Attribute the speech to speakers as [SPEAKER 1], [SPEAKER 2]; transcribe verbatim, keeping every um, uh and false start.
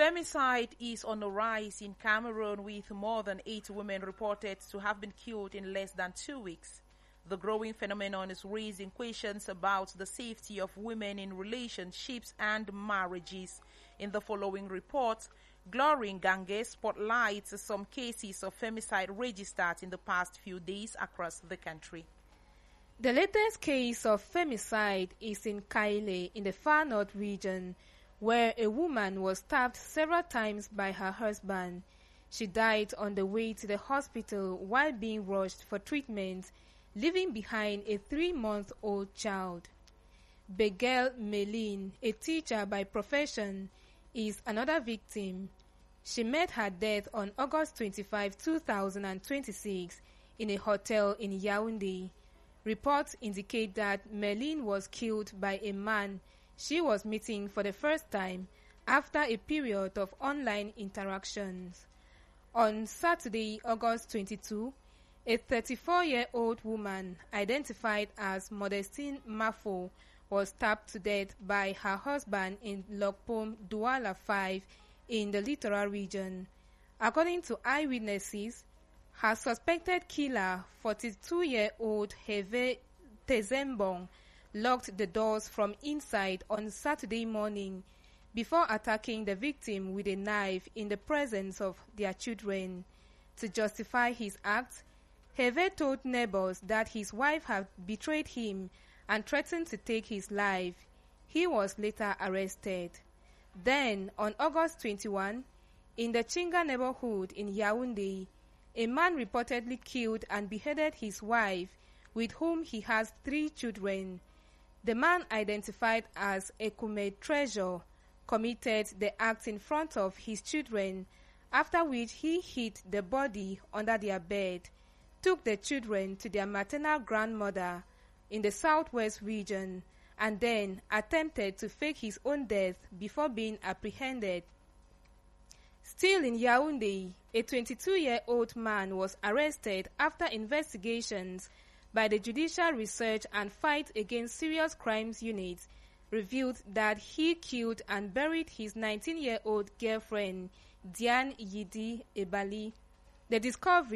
[SPEAKER 1] Femicide is on the rise in Cameroon, with more than eight women reported to have been killed in less than two weeks. The growing phenomenon is raising questions about the safety of women in relationships and marriages. In the following report, Glory Gange spotlights some cases of femicide registered in the past few days across the country.
[SPEAKER 2] The latest case of femicide is in Kaile in the Far North region, where a woman was stabbed several times by her husband. She died on the way to the hospital while being rushed for treatment, leaving behind a three-month-old child. Begel Melin, a teacher by profession, is another victim. She met her death on August twenty-fifth, two thousand twenty-six in a hotel in Yaoundé. Reports indicate that Melin was killed by a man she was meeting for the first time after a period of online interactions. On Saturday, August twenty-second, a thirty-four-year-old woman identified as Modestine Mafo was stabbed to death by her husband in Lokpom Douala five in the littoral region. According to eyewitnesses, her suspected killer, forty-two-year-old Heve Tezembong, locked the doors from inside on Saturday morning before attacking the victim with a knife in the presence of their children. To justify his act, Heve told neighbors that his wife had betrayed him and threatened to take his life. He was later arrested. Then, on August twenty-first, in the Chinga neighborhood in Yaoundé, a man reportedly killed and beheaded his wife, with whom he has three children. The man, identified as Ekume Treasure, committed the act in front of his children, after which he hid the body under their bed, took the children to their maternal grandmother in the southwest region, and then attempted to fake his own death before being apprehended. Still in Yaoundé, a twenty-two-year-old man was arrested after investigations by the Judicial Research and Fight Against Serious Crimes Unit revealed that he killed and buried his nineteen-year-old girlfriend, Diane Yidi Ebali. The discovery